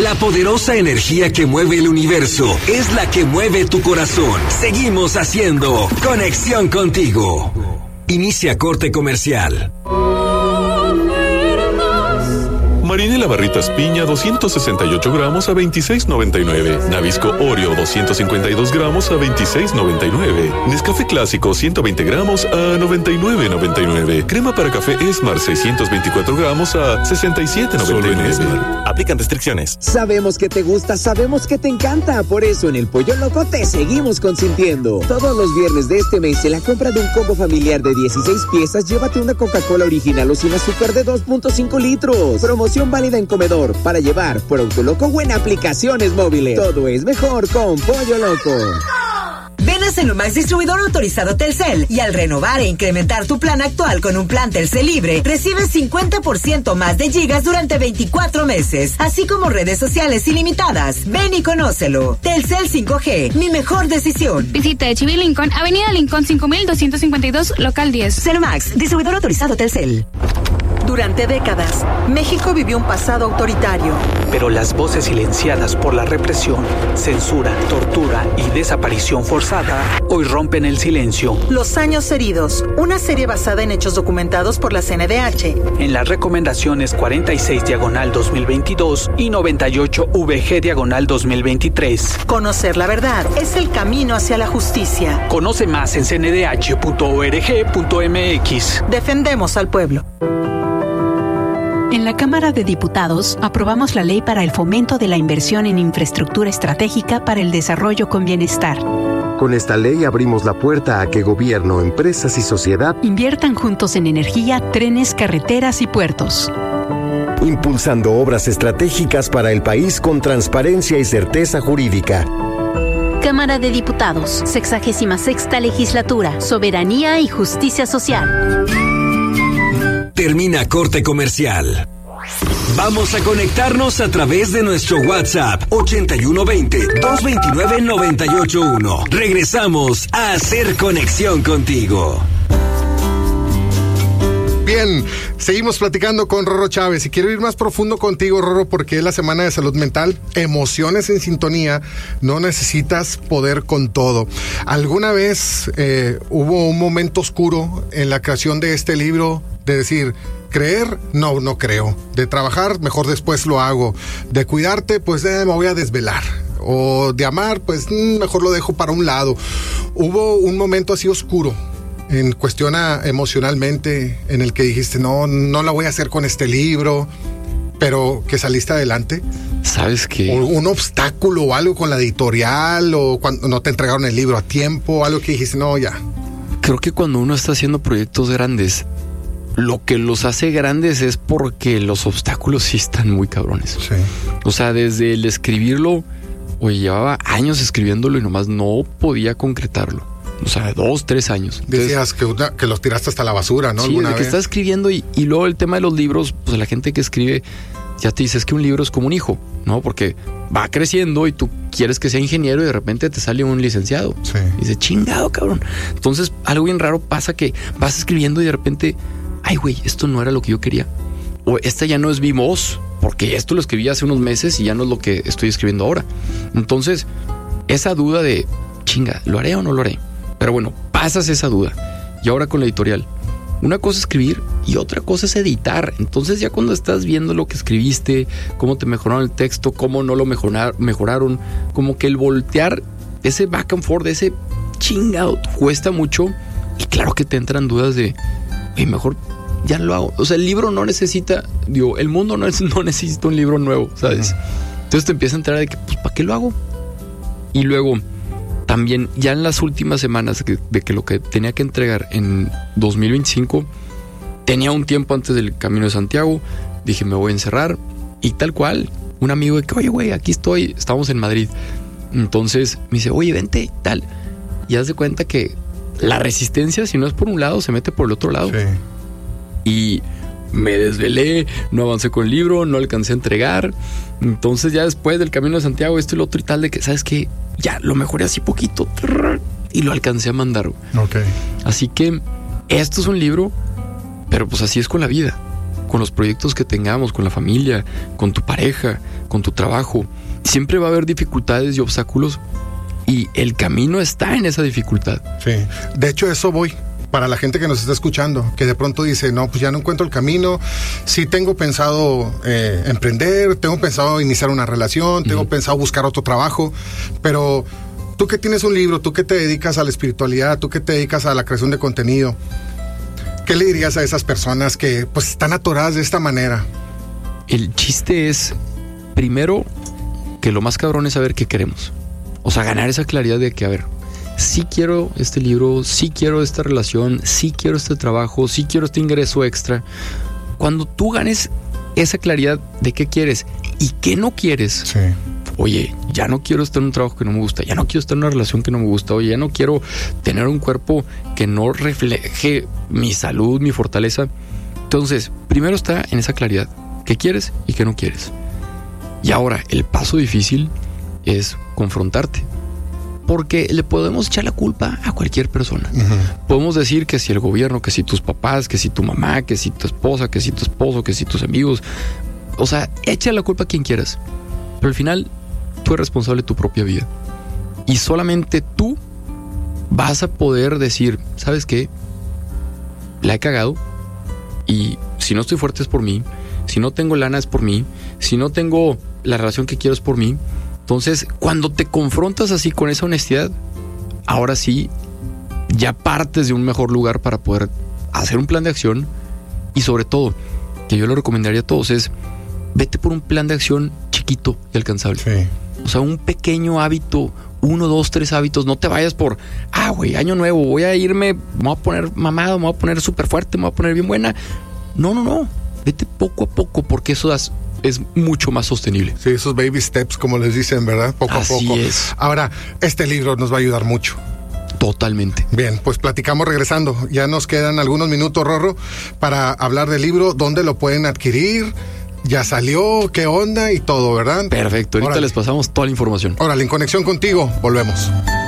La poderosa energía que mueve el universo es la que mueve tu corazón. Seguimos haciendo Conexión Contigo. Inicia corte comercial. Marinela Barritas Piña 268 gramos a $26.99. Nabisco Oreo 252 gramos a $26.99. Nescafé Clásico 120 gramos a $99.99. Crema para café Esmar 624 gramos a $67.99. Aplican restricciones. Sabemos que te gusta, sabemos que te encanta. Por eso en el Pollo Loco te seguimos consintiendo. Todos los viernes de este mes, en la compra de un combo familiar de 16 piezas, llévate una Coca-Cola original o sin azúcar de 2.5 litros. Promoción válida en comedor, para llevar, por Autoloco o en aplicaciones móviles. Todo es mejor con Pollo Loco. Ven a Celumax, distribuidor autorizado Telcel, y al renovar e incrementar tu plan actual con un plan Telcel libre, recibes 50% más de gigas durante 24 meses, así como redes sociales ilimitadas. Ven y conócelo. Telcel 5G, mi mejor decisión. Visita Echeville Lincoln, Avenida Lincoln 5252, local 10. Celumax, distribuidor autorizado Telcel. Durante décadas, México vivió un pasado autoritario. Pero las voces silenciadas por la represión, censura, tortura y desaparición forzada hoy rompen el silencio. Los años heridos, una serie basada en hechos documentados por la CNDH. En las recomendaciones 46/2022 y 98/VG/2023. Conocer la verdad es el camino hacia la justicia. Conoce más en cndh.org.mx. Defendemos al pueblo. En la Cámara de Diputados aprobamos la ley para el fomento de la inversión en infraestructura estratégica para el desarrollo con bienestar. Con esta ley abrimos la puerta a que gobierno, empresas y sociedad inviertan juntos en energía, trenes, carreteras y puertos. Impulsando obras estratégicas para el país con transparencia y certeza jurídica. Cámara de Diputados, 66ª Legislatura, Soberanía y Justicia Social. Termina corte comercial. Vamos a conectarnos a través de nuestro WhatsApp 8120-229-981. Regresamos a hacer conexión contigo. Bien, seguimos platicando con Rorro Chávez y quiero ir más profundo contigo, Rorro, porque es la Semana de Salud Mental. Emociones en sintonía, no necesitas poder con todo. ¿Alguna vez hubo un momento oscuro en la creación de este libro de decir, creer? No creo. De trabajar, mejor después lo hago. De cuidarte, pues me voy a desvelar. O de amar, pues mejor lo dejo para un lado. ¿Hubo un momento así oscuro en cuestión emocionalmente en el que dijiste, no la voy a hacer con este libro, pero que saliste adelante? ¿Sabes qué? ¿Un obstáculo o algo con la editorial, o cuando no te entregaron el libro a tiempo, algo que dijiste, no, ya? Creo que cuando uno está haciendo proyectos grandes, lo que los hace grandes es porque los obstáculos sí están muy cabrones. Sí. O sea, desde el escribirlo, llevaba años escribiéndolo y nomás no podía concretarlo. O sea, 2, 3 años. Entonces, decías que los tiraste hasta la basura, ¿no? Sí, desde que estás escribiendo y luego el tema de los libros, pues la gente que escribe ya te dice, es que un libro es como un hijo, ¿no? Porque va creciendo y tú quieres que sea ingeniero y de repente te sale un licenciado. Sí. Y dice, chingado, cabrón. Entonces, algo bien raro pasa, que vas escribiendo y de repente, ay, güey, esto no era lo que yo quería. O esta ya no es mi voz, porque esto lo escribí hace unos meses y ya no es lo que estoy escribiendo ahora. Entonces, esa duda de, chinga, ¿lo haré o no lo haré? Pero bueno, pasas esa duda. Y ahora con la editorial, una cosa es escribir y otra cosa es editar. Entonces ya cuando estás viendo lo que escribiste, cómo te mejoraron el texto, cómo no lo mejoraron, como que el voltear ese back and forth, ese chingado, cuesta mucho. Y claro que te entran dudas de, mejor ya lo hago. O sea, el libro no necesita, el mundo no necesita un libro nuevo, ¿sabes? Entonces te empieza a entrar de que, pues, ¿para qué lo hago? Y luego también, ya en las últimas semanas de que lo que tenía que entregar en 2025, tenía un tiempo antes del Camino de Santiago, dije, me voy a encerrar, y tal cual, un amigo de que, oye, güey, aquí estoy, estamos en Madrid. Entonces me dice, oye, vente, tal. Y haz de cuenta que la resistencia, si no es por un lado, se mete por el otro lado. Sí. Y me desvelé, no avancé con el libro, no alcancé a entregar. Entonces ya después del Camino de Santiago, esto y lo otro y tal, de que, ¿sabes qué? Ya lo mejoré así poquito y lo alcancé a mandar. Okay. Así que esto es un libro, pero pues así es con la vida. con los proyectos que tengamos, con la familia, con tu pareja, con tu trabajo. Siempre va a haber dificultades y obstáculos y el camino está en esa dificultad. Sí, de hecho eso voy. Para la gente que nos está escuchando, que de pronto dice, no, pues ya no encuentro el camino, sí tengo pensado emprender, tengo pensado iniciar una relación, tengo pensado buscar otro trabajo, pero tú que tienes un libro, tú que te dedicas a la espiritualidad, tú que te dedicas a la creación de contenido, ¿qué le dirías a esas personas que pues están atoradas de esta manera? El chiste es, primero, que lo más cabrón es saber qué queremos. O sea, ganar esa claridad de que, a ver, sí quiero este libro, sí quiero esta relación, sí quiero este trabajo, sí quiero este ingreso extra. Cuando tú ganes esa claridad de qué quieres y qué no quieres, oye, ya no quiero estar en un trabajo que no me gusta, ya no quiero estar en una relación que no me gusta, oye, ya no quiero tener un cuerpo que no refleje mi salud, mi fortaleza. Entonces, primero está en esa claridad, qué quieres y qué no quieres. Y ahora, el paso difícil es confrontarte. Porque le podemos echar la culpa a cualquier persona. Podemos decir que si el gobierno, que si tus papás, que si tu mamá, que si tu esposa, que si tu esposo, que si tus amigos. O sea, echa la culpa a quien quieras. Pero al final, tú eres responsable de tu propia vida. Y solamente tú vas a poder decir, ¿sabes qué? La he cagado. Y si no estoy fuerte es por mí. Si no tengo lana es por mí. Si no tengo la relación que quiero es por mí. Entonces, cuando te confrontas así con esa honestidad, ahora sí, ya partes de un mejor lugar para poder hacer un plan de acción. Y sobre todo, que yo lo recomendaría a todos, es vete por un plan de acción chiquito y alcanzable. Sí. O sea, un pequeño hábito, 1, 2, 3 hábitos. No te vayas por, güey, año nuevo, voy a irme, me voy a poner mamado, me voy a poner súper fuerte, me voy a poner bien buena. No. Vete poco a poco, porque eso es mucho más sostenible. Sí, esos baby steps, como les dicen, ¿verdad? Poco a poco. Así es. Ahora, este libro nos va a ayudar mucho. Totalmente. Bien, pues platicamos regresando. Ya nos quedan algunos minutos, Rorro, para hablar del libro, dónde lo pueden adquirir, ya salió, qué onda y todo, ¿verdad? Perfecto, ahorita les pasamos toda la información. Órale, en conexión contigo, volvemos.